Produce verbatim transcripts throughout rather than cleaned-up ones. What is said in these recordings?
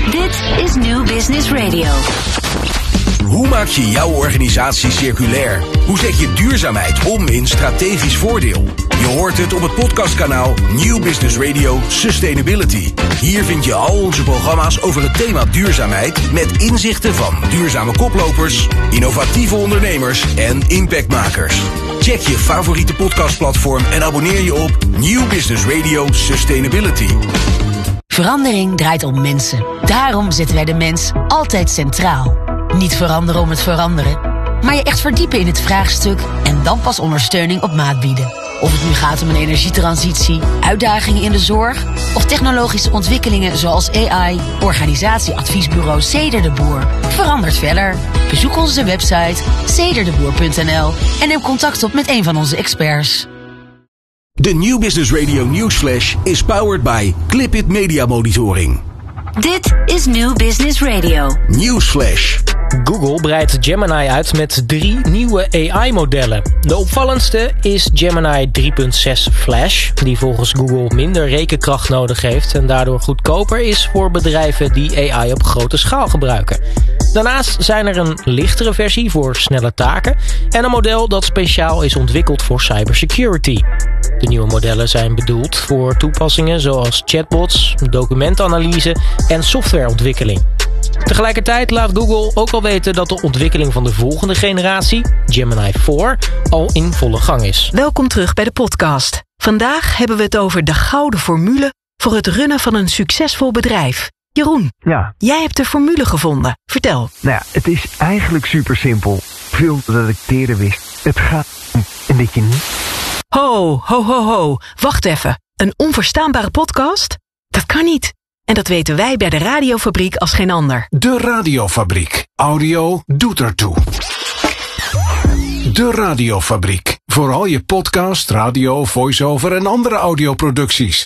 Dit is New Business Radio. Hoe maak je jouw organisatie circulair? Hoe zet je duurzaamheid om in strategisch voordeel? Je hoort het op het podcastkanaal New Business Radio Sustainability. Hier vind je al onze programma's over het thema duurzaamheid met inzichten van duurzame koplopers, innovatieve ondernemers en impactmakers. Check je favoriete podcastplatform en abonneer je op New Business Radio Sustainability. Verandering draait om mensen. Daarom zetten wij de mens altijd centraal. Niet veranderen om het veranderen, maar je echt verdiepen in het vraagstuk en dan pas ondersteuning op maat bieden. Of het nu gaat om een energietransitie, uitdagingen in de zorg of technologische ontwikkelingen zoals A I, organisatieadviesbureau Ceder de Boer. Verandert verder. Bezoek onze website ceder de boer punt n l en neem contact op met een van onze experts. De New Business Radio Newsflash is powered by Clipit Media Monitoring. Dit is New Business Radio. Newsflash. Google breidt Gemini uit met drie nieuwe A I-modellen. De opvallendste is Gemini drie punt zes Flash, die volgens Google minder rekenkracht nodig heeft en daardoor goedkoper is voor bedrijven die A I op grote schaal gebruiken. Daarnaast zijn er een lichtere versie voor snelle taken en een model dat speciaal is ontwikkeld voor cybersecurity. De nieuwe modellen zijn bedoeld voor toepassingen zoals chatbots, documentanalyse en softwareontwikkeling. Tegelijkertijd laat Google ook al weten dat de ontwikkeling van de volgende generatie, Gemini vier, al in volle gang is. Welkom terug bij de podcast. Vandaag hebben we het over de gouden formule voor het runnen van een succesvol bedrijf. Jeroen, ja. Jij hebt de formule gevonden. Vertel. Nou ja, het is eigenlijk super simpel. Veel dat ik eerder wist. Het gaat om een beetje niet. Ho, ho, ho, ho. Wacht even. Een onverstaanbare podcast? Dat kan niet. En dat weten wij bij de Radiofabriek als geen ander. De Radiofabriek. Audio doet ertoe. De Radiofabriek. Voor al je podcast, radio, voice-over en andere audioproducties.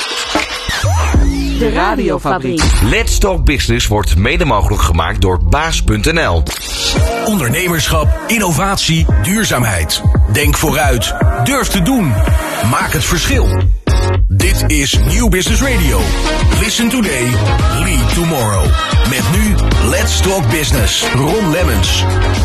De Radiofabriek. Let's Talk Business wordt mede mogelijk gemaakt door baas punt n l. Ondernemerschap, innovatie, duurzaamheid. Denk vooruit. Durf te doen. Maak het verschil. Dit is New Business Radio. Listen today, lead tomorrow. Met nu Let's Talk Business. Ron Lemmens.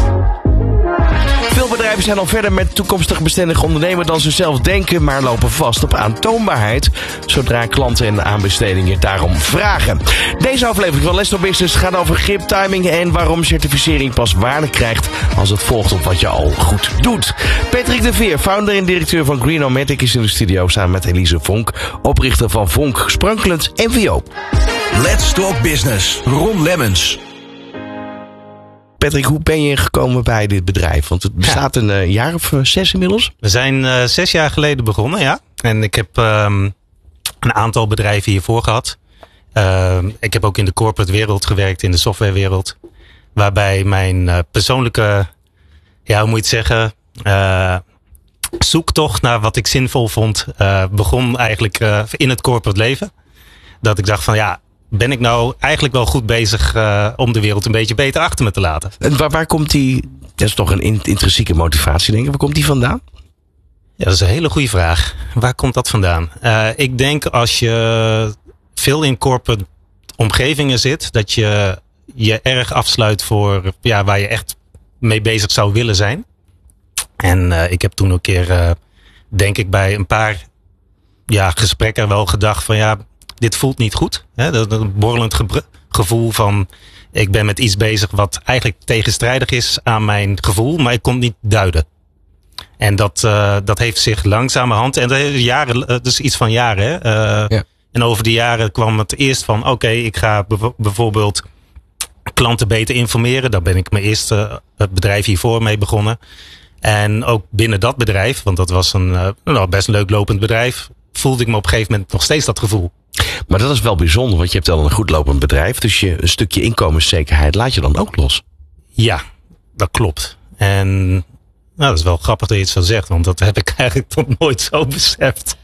Veel bedrijven zijn al verder met toekomstig bestendig ondernemen dan ze zelf denken, maar lopen vast op aantoonbaarheid zodra klanten en aanbestedingen daarom vragen. Deze aflevering van Let's Talk Business gaat over grip, timing en waarom certificering pas waarde krijgt als het volgt op wat je al goed doet. Patrick de Veer, founder en directeur van Greenomatic, is in de studio samen met Elise Vonk, oprichter van Vonk Sprankelend N V O. Let's Talk Business. Ron Lemmens. Patrick, hoe ben je gekomen bij dit bedrijf? Want het bestaat ja. een uh, jaar of uh, zes inmiddels. We zijn uh, zes jaar geleden begonnen, ja. En ik heb um, een aantal bedrijven hiervoor gehad. Uh, ik heb ook in de corporate wereld gewerkt, in de softwarewereld. Waarbij mijn uh, persoonlijke, ja, hoe moet je het zeggen, uh, zoektocht naar wat ik zinvol vond, uh, begon eigenlijk uh, in het corporate leven. Dat ik dacht van ja, ben ik nou eigenlijk wel goed bezig uh, om de wereld een beetje beter achter me te laten. En waar, waar komt die, dat is toch een intrinsieke motivatie denk ik, waar komt die vandaan? Ja, dat is een hele goede vraag. Waar komt dat vandaan? Uh, ik denk als je veel in corporate omgevingen zit, dat je je erg afsluit voor ja, waar je echt mee bezig zou willen zijn. En uh, ik heb toen een keer, uh, denk ik bij een paar ja, gesprekken wel gedacht van ja, dit voelt niet goed. Hè? Dat een borrelend ge- gevoel van ik ben met iets bezig wat eigenlijk tegenstrijdig is aan mijn gevoel, maar ik kon het niet duiden. En dat, uh, dat heeft zich langzamerhand, en dat is, jaren, dat is iets van jaren. Hè? Uh, ja. En over die jaren kwam het eerst van oké, okay, ik ga bev- bijvoorbeeld klanten beter informeren. Daar ben ik mijn eerste uh, bedrijf hiervoor mee begonnen. En ook binnen dat bedrijf, want dat was een uh, nou, best leuk lopend bedrijf, voelde ik me op een gegeven moment nog steeds dat gevoel. Maar dat is wel bijzonder, want je hebt al een goed lopend bedrijf. Dus je, een stukje inkomenszekerheid laat je dan ook los. Ja, dat klopt. En nou, dat is wel grappig dat je het zo zegt, want dat heb ik eigenlijk nog nooit zo beseft.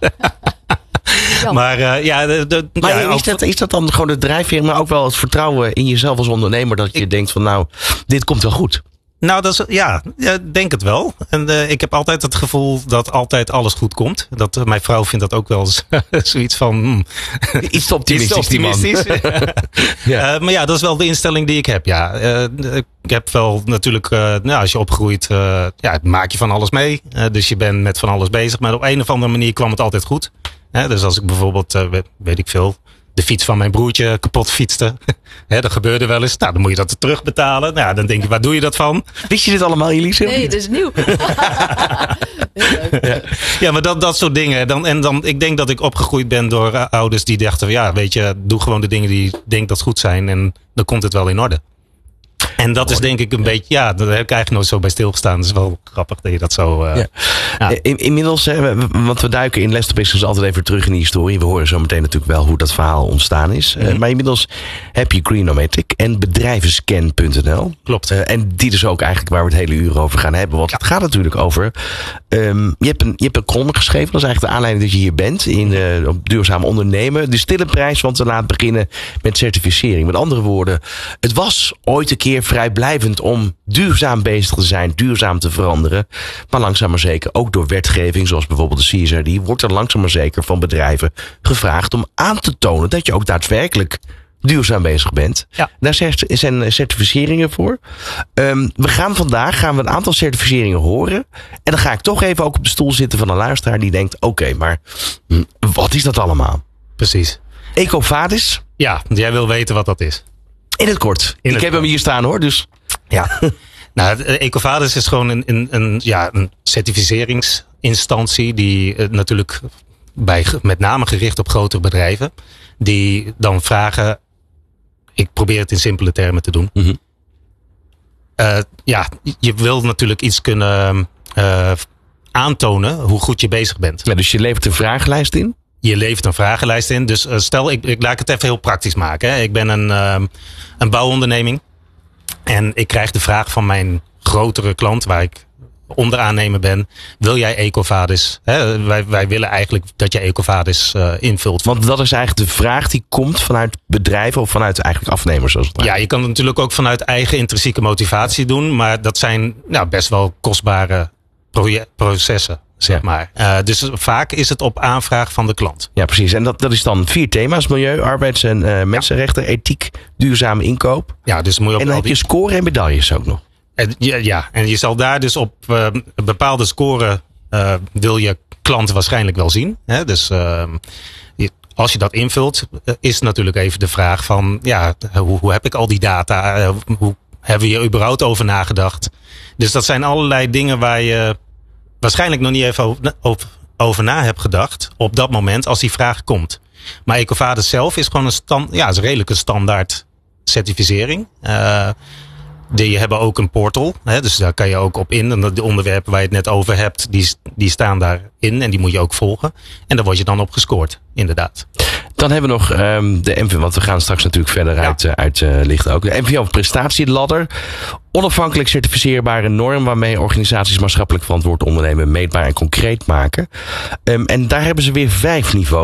Ja. Maar uh, ja, de, de, maar ja, is, dat, is dat dan gewoon de drijfveer, maar ook wel het vertrouwen in jezelf als ondernemer, dat je ik, denkt van nou, dit komt wel goed? Nou, dat is, ja, ja, denk het wel. En uh, ik heb altijd het gevoel dat altijd alles goed komt. Dat uh, mijn vrouw vindt dat ook wel eens zoiets van... Hmm, iets te optimistisch. Iets te optimistisch. ja. uh, maar ja, dat is wel de instelling die ik heb, ja. Uh, ik heb wel natuurlijk, uh, nou, als je opgroeit, uh, ja, maak je van alles mee. Uh, dus je bent met van alles bezig. Maar op een of andere manier kwam het altijd goed. Uh, dus als ik bijvoorbeeld, uh, weet ik veel... de fiets van mijn broertje kapot fietste. Hè, dat gebeurde wel eens. Nou, dan moet je dat terugbetalen. Nou, dan denk je, waar doe je dat van? Wist je dit allemaal, Elise? Nee, dat is nieuw. ja. ja, maar dat, dat soort dingen. Dan, en dan, ik denk dat ik opgegroeid ben door uh, ouders die dachten, ja, weet je, doe gewoon de dingen die je denkt dat goed zijn. En dan komt het wel in orde. En dat is denk ik een ja. beetje, ja, daar heb ik eigenlijk nooit zo bij stilgestaan. Het is wel grappig dat je dat zo... Uh, ja. Ja. In, inmiddels, hè, want we duiken in Lester Business altijd even terug in die historie. We horen zo meteen natuurlijk wel hoe dat verhaal ontstaan is. Mm-hmm. Uh, maar inmiddels heb je Greenomatic en bedrijvenscan punt n l. Klopt. Uh, en die dus ook eigenlijk waar we het hele uur over gaan hebben. Want ja. het gaat natuurlijk over... Um, je, hebt een, je hebt een column geschreven. Dat is eigenlijk de aanleiding dat je hier bent. In uh, op duurzaam ondernemen. De stille prijs, want we laten beginnen met certificering. Met andere woorden, het was ooit een keer vrijblijvend om duurzaam bezig te zijn, duurzaam te veranderen. Maar langzaam maar zeker, ook door wetgeving, zoals bijvoorbeeld de C S R D, wordt er langzaam maar zeker van bedrijven gevraagd om aan te tonen dat je ook daadwerkelijk duurzaam bezig bent. Ja. Daar zijn certificeringen voor. Um, we gaan vandaag gaan we een aantal certificeringen horen. En dan ga ik toch even ook op de stoel zitten van een luisteraar die denkt, oké, okay, maar hm, wat is dat allemaal? Precies. EcoVadis? Ja, jij wil weten wat dat is. In het kort. In ik het heb kort. hem hier staan hoor, dus... Ja, nou, EcoVadis is gewoon een, een, een, ja, een certificeringsinstantie die uh, natuurlijk bij, met name gericht op grotere bedrijven, die dan vragen, ik probeer het in simpele termen te doen. Mm-hmm. Uh, ja, je wil natuurlijk iets kunnen uh, aantonen hoe goed je bezig bent. Ja, dus je levert een vragenlijst in? Je levert een vragenlijst in. Dus uh, stel, ik, ik laat het even heel praktisch maken. Hè. Ik ben een, uh, een bouwonderneming. En ik krijg de vraag van mijn grotere klant, waar ik onderaannemer ben. Wil jij EcoVadis? Hè, wij, wij willen eigenlijk dat je EcoVadis uh, invult. Want dat is eigenlijk de vraag die komt vanuit bedrijven of vanuit eigenlijk afnemers. Zoals het ja, je kan het natuurlijk ook vanuit eigen intrinsieke motivatie doen. Maar dat zijn nou, best wel kostbare proje- processen. Zeg ja. maar. Uh, dus vaak is het op aanvraag van de klant. Ja, precies. En dat, dat is dan vier thema's: milieu, arbeids- en uh, mensenrechten, ja. ethiek, duurzame inkoop. Ja, dus moet je ook en dan heb je score en medailles ook nog. En, ja, ja, en je zal daar dus op uh, een bepaalde score uh, wil je klant waarschijnlijk wel zien. Hè? Dus uh, je, als je dat invult, uh, is natuurlijk even de vraag van, ja, hoe, hoe heb ik al die data? Uh, hoe hebben we hier überhaupt over nagedacht? Dus dat zijn allerlei dingen waar je waarschijnlijk nog niet even over, over, over na hebt gedacht op dat moment als die vraag komt. Maar EcoVadis zelf is gewoon een stand, ja, is een redelijke standaard certificering. Uh, die hebben ook een portal, hè, dus daar kan je ook op in. En de onderwerpen waar je het net over hebt, die, die staan daarin en die moet je ook volgen. En daar word je dan op gescoord, inderdaad. Dan hebben we nog um, de M V O, want we gaan straks natuurlijk verder ja. uit, uh, uitlichten uh, ook. De M V O prestatieladder. Onafhankelijk certificeerbare norm waarmee organisaties maatschappelijk verantwoord ondernemen meetbaar en concreet maken. Um, en daar hebben ze weer vijf niveaus.